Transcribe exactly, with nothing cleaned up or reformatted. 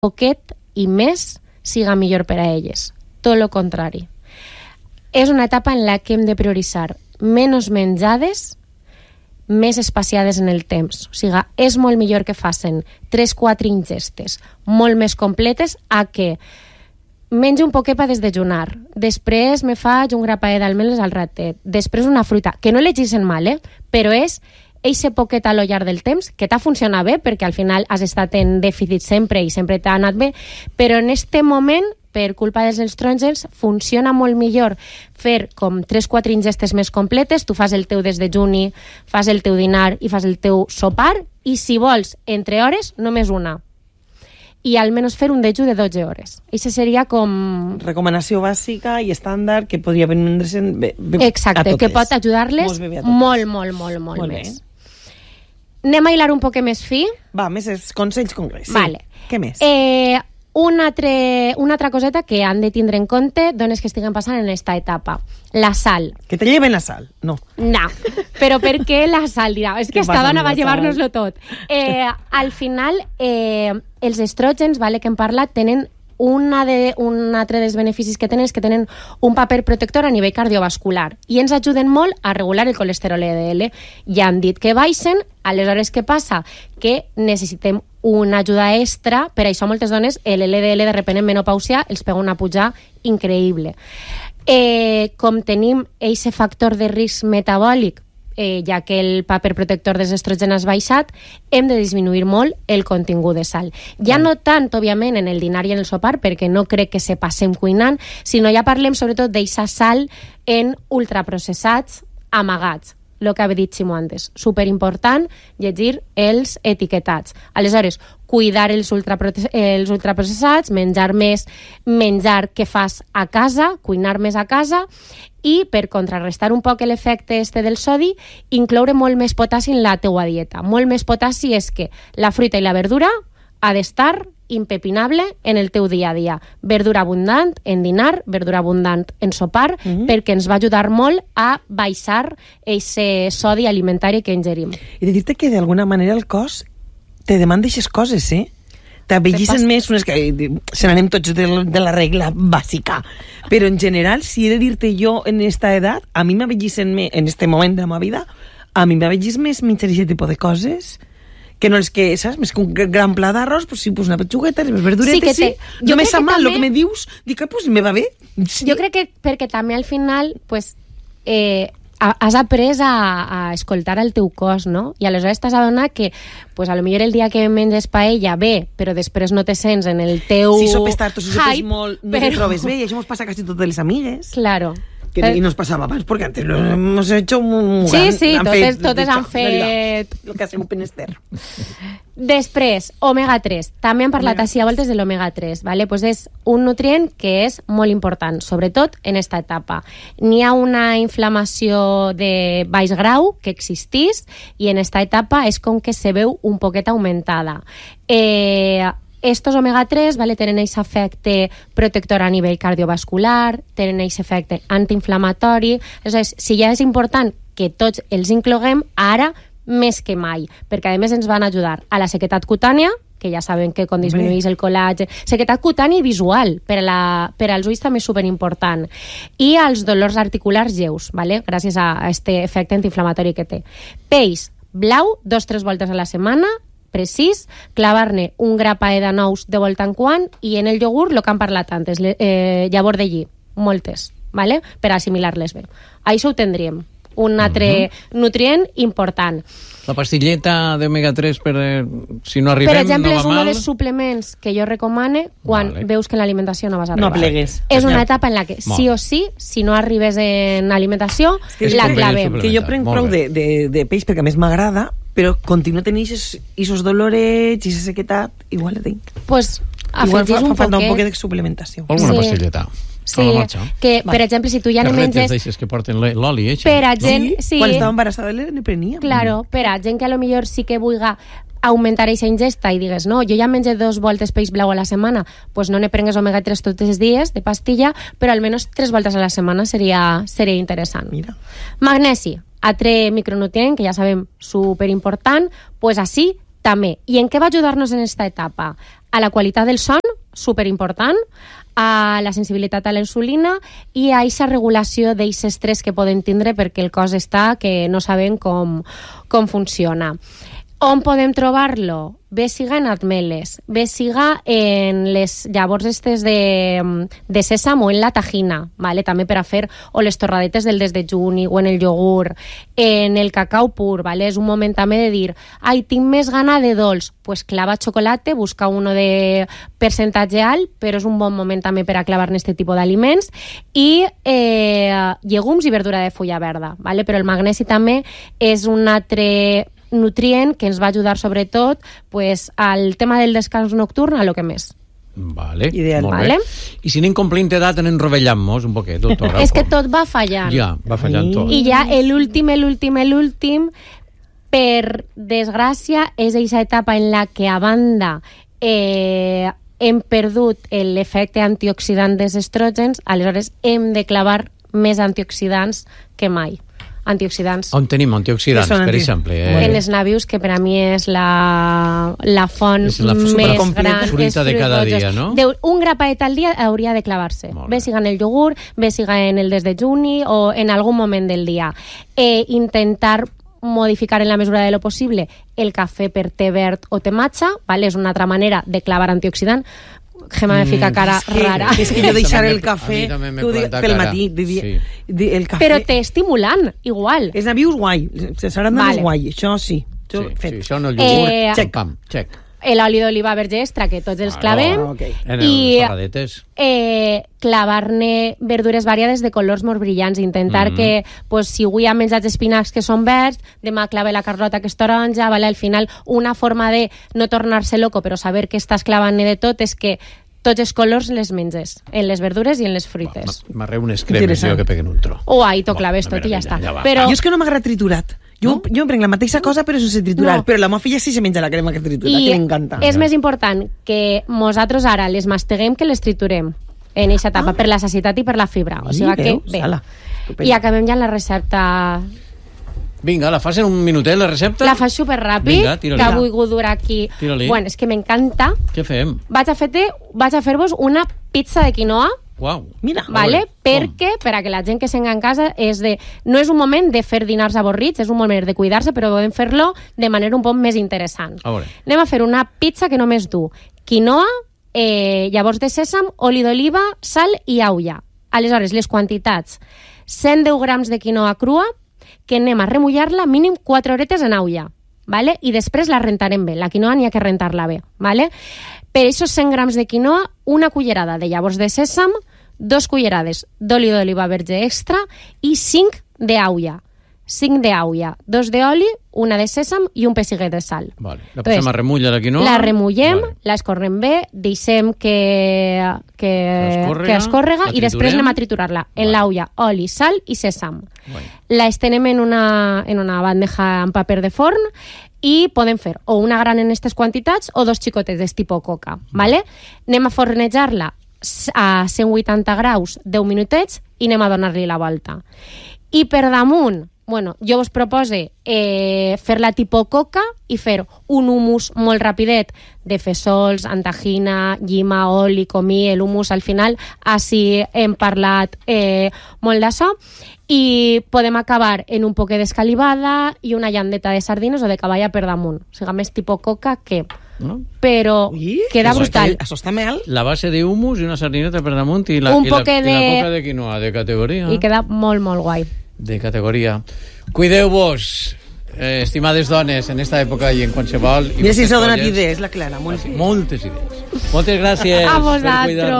poquet i més siga millor per a elles. Tot el contrari. És una etapa en la que hem de prioritzar menys menjades, més espaciades en el temps. O sigui, és molt millor que facin tres quatre ingestes molt més completes a que menjo un poquet per desdejunar, després me faig un grapaet d'almenes al ratet, després una fruita, que no llegeixen mal, eh? Però és eixe poquet a lo llarg del temps, que t'ha funcionat bé, perquè al final has estat en dèficit sempre i sempre t'ha anat bé, però en este moment, per culpa dels estrògens, funciona molt millor fer com tres quatre ingestes més completes, tu fas el teu desdejuni, fas el teu dinar i fas el teu sopar, i si vols, entre hores, només una. I almenys fer un dejú de dotze hores. Això seria com... Recomanació bàsica i estàndard que podria prendre's bé, bé exacte, a totes. Que pot ajudar-les molt, molt, molt, molt, molt, molt més. Anem a hilar un poc més fi? Va, més consells concrets. Sí. Vale. Què més? Eh, una, altre, una altra coseta que han de tindre en compte dones que estiguen passant en esta etapa. La sal. Que te lleven la sal, no. No, però per què la sal? Dirà, és que esta dona va llevar-nos-lo tot. Eh, al final, eh, els estrògens, vale, que hem parlat, tenen una de, un altre dels beneficis que tenen és que tenen un paper protector a nivell cardiovascular i ens ajuden molt a regular el colesterol L D L. Ja han dit que baixen, aleshores què passa? Que necessitem una ajuda extra, per això moltes dones l'L D L de repent en menopàusia els pega una puja increïble. Eh, com tenim aquest factor de risc metabòlic, eh, ja que el paper protector dels estrògens ha baixat, hem de disminuir molt el contingut de sal. Ja no tant, òbviament, en el dinar i en el sopar, perquè no crec que se passem cuinant, sinó ja parlem sobretot d'eixa sal en ultraprocessats amagats. El que ha dit Ximo antes. Superimportant llegir els etiquetats. Aleshores, cuidar els, ultraproce- els ultraprocessats, menjar més menjar que fas a casa, cuinar més a casa, i per contrarrestar un poc l'efecte este del sodi, incloure molt més potassi en la teua dieta. Molt més potassi és que la fruita i la verdura ha d'estar impepinable en el teu dia a dia. Verdura abundant en dinar, verdura abundant en sopar, mm-hmm. perquè ens va ajudar molt a baixar aquest sodi alimentari que ingerim. I de dir-te que d'alguna manera el cos te demanda aquestes coses, eh? T'avellissen més unes que... Se n'anem tots de, de la regla bàsica. Però en general, si he de dir-te jo en esta edat, a mi m'avellissen més, en este moment de la meva vida, a mi m'avellís més menjar aquest tipus de coses... que no és que, saps? Més que un gran pla d'arròs, pues sí, pues una petxugueta, les verduretes, sí. sí. Jo me sap mal, també... el que me dius, dic, pues me va bé. Sí. Jo crec que perquè també al final, pues, eh, has après a, a escoltar el teu cos, no? I aleshores t'has adonat que, pues, a lo millor el dia que menges paella, bé, però després no te sents en el teu si sopes tard o si sopes molt, no però... te trobes bé, i això mos passa quasi totes les amigues. Claro. Que eh... y nos pasaba más, porque antes lo hemos hecho un... Sí, sí, han totes, fet, totes han fet... El que ha sigut menester. Després, omega tres. També han parlat així a voltes de l'omega tres, ¿vale? Pues és un nutrient que és molt important, sobretot en esta etapa. N'hi ha una inflamació de baix grau que existís i en esta etapa és com que se veu un poquet augmentada. Eh... Estos omega tres, vale, tenen aquest efecte protector a nivell cardiovascular, tenen aquest efecte antiinflamatori. Aleshores, si ja és important que tots els incloguem, ara més que mai, perquè a més ens van ajudar a la sequedat cutània, que ja saben que quan disminueix el col·làgen, sequedat cutània i visual, per, a la, per als ulls també és superimportant, i als dolors articulars lleus, vale, gràcies a aquest efecte antiinflamatori que té. Peix blau, dos o tres voltes a la setmana, precís, clavar-ne un grapaet de nous de volta en quan, i en el iogurt, el que han parlat antes, eh, llavor de lli, moltes, ¿vale? Per assimilar-les bé. Això ho tindríem. Un altre uh-huh. nutrient important. La pastilleta d'omega tres, per, eh, si no arribem, per exemple, no va mal? És un dels suplements que jo recomane quan vale. veus que en l'alimentació no vas a arribar. No plegues. És una etapa en la que sí o sí, si no arribes en alimentació, que la clavem. Que jo prenc prou de, de, de peix perquè a més m'agrada, però continua tenint aquests dolorets i aquesta sequedat, igual la tinc. Pues afegis un poquet. Falta un poquet de suplementació. Alguna sí. pastilleta. Sí, que, per exemple, si tu ja no menges... Que retes que porten l'oli, eh? Per a gent... Sí, quan estava embarassada ne prenia. Claro, per a gent que a lo millor sí que vulga augmentar aquesta ingesta i digues, no, jo ja menge dos voltes peix blau a la setmana, pues no ne prengues omega tres tots els dies de pastilla, però almenys tres voltes a la setmana seria, seria interessant. Mira. Magnesi, altre micronutrient que ja sabem superimportant, pues així també. I en què va ajudar-nos en aquesta etapa? a la qualitat del son, superimportant, a la sensibilitat a la insulina i a aquesta regulació d'aquest estrès que poden tindre perquè el cos està que no sabem com, com funciona. On podem trobar-lo? Bé siga en atmeles, bé siga en les llavors estes de, de sèsam o en la tajina, vale? També per a fer o les torradetes del desdejuni o en el iogurt, en el cacau pur, vale? És un moment també de dir, ai, tinc més gana de dolç, pues clava xocolate, busca uno de percentatge alt, però és un bon moment també per a clavar en aquest tipus d'aliments, i eh, llegums i verdura de fulla verda, vale? Però el magnesi també és un altre nutrient que ens va ajudar sobretot pues, al tema del descans nocturn, a lo que més. Vale, Ideal. molt Vale. bé. I si anem complint edat, anem rovellant-nos un poquet, doctora. És que tot va fallant. Ja, va fallant tot. I ja l'últim, l'últim, l'últim, per desgràcia, és aquesta etapa en la que a banda eh, hem perdut l'efecte antioxidant dels estrògens, aleshores hem de clavar més antioxidants que mai. Antioxidants. On tenim antioxidants, Anti... per exemple? Eh? En els nabius, que per a mi és la, la font És la més gran. fruita de cada dia, no? De un grapaet al dia hauria de clavar-se. Bé siga en el iogurt, bé siga en el desdejuni o en algun moment del dia. Eh, intentar modificar en la mesura de lo possible el cafè per té verd o té matxa, vale? És una altra manera de clavar antioxidant. Gemma me fica cara és que, rara. És que jo deixar el A cafè mi també me tu, planta pel cara. matí. De, Sí. de, el cafè... Però té estimulant, igual. És navius guai. Seran navius Vale. guai. Això sí. Sí, Això, fet. sí, això no el iogurt, Eh, check. Pam, check. L'oli d'oliva verge extra, que tots els Ah, clavem. no, ok. En les I torradetes. eh, clavar-ne verdures variades de colors molt brillants, intentar Mhm. que pues, si avui ha menjat espinacs que són verds, demà clave la carlota que és taronja, vale? Al final una forma de no tornar-se loco però saber que estàs clavant-ne de tot és que tots els colors les menges, en les verdures i en les fruites. M'arreu unes cremes Interessant. jo que peguen un tro. O ahí t'ho Bo, claves una tot i ja meravella, està. ja va. Però Jo és que no m'agrada triturat. Jo, No? jo em prenc la mateixa cosa però sense triturar. No. Però la meva filla sí se menja la crema que tritura, i que m'encanta. és més important que nosaltres ara les masteguem que les triturem en aquesta etapa, Ah. per la sacietat i per la fibra. O Sí, sigui que, veus? bé. Ala, estupendo. I acabem ja amb la recepta. Vinga, la fas en un minutet, la recepta? La faig superràpid, Vinga, tira-li. que ha volgut durar aquí. Tira-li. Bueno, és que m'encanta. Què fem? Vaig a fer-te, vaig a fer-vos una pizza de quinoa, Uau. Mira. vale? Com? Perquè, per a que la gent que senga en casa, és de, no és un moment de fer dinars avorrits, és un moment de cuidar-se, però podem fer-lo de manera un poc més interessant. A veure. Anem a fer una pizza que només du quinoa, eh, llavors de sèsam, oli d'oliva, sal i aulla. Aleshores, les quantitats. cent deu grams de quinoa crua, que anem a remullar-la mínim quatre horetes en aulla, vale? I després la rentarem bé. La quinoa n'hi ha que rentar-la bé. Vale? Per aquests cent grams de quinoa, una cullerada de llavors de sèsam, dos cullerades d'oli d'oliva verge extra i cinc d'aulla. cinc d'aulla, dos d'oli, una de sèsam i un pessiguet de sal. Vale. La posem a remulla, la quinoa? La remullem, Vale. la escorrem bé, deixem que, que, escórrega, que escórrega la i després triturem. anem a triturar-la. En Vale. l'aulla, oli, sal i sèsam. Vale. La estenem en una, en una bandeja amb paper de forn i podem fer o una gran en aquestes quantitats o dos xicotetes tipus coca. Vale? Anem a fornejar-la a cent vuitanta graus deu minutets i anem a donar-li la volta. I per damunt, bueno, jo us propose eh, fer-la tipus coca i fer un hummus molt rapidet de fesols, antagina, llima, oli, comí, el hummus al final, així hem parlat eh, molt d'això, i podem acabar en un poquet d'escalivada i una llandeta de sardines o de cavalla per damunt. O sigui, més tipus coca que... No? Però Ui, queda això brutal. està- Això està mel. La base de hummus i una sardineta per damunt i la, Un i la, poquet i la de- coca de quinoa, de categoria. I queda molt, molt guai. De categoria. Cuideu-vos, eh, estimades dones, en esta època i en qualsevol... i Mira si vostès s'ha donat colles. idees, la Clara. Molt bé. Moltes idees. Moltes gràcies A per vosaltres. cuidar-nos.